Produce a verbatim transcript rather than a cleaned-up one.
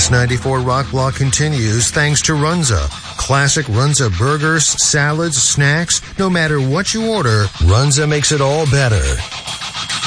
Six ninety-four Rock Block continues thanks to Runza. Classic Runza burgers, salads, snacks, no matter what you order, Runza makes it all better.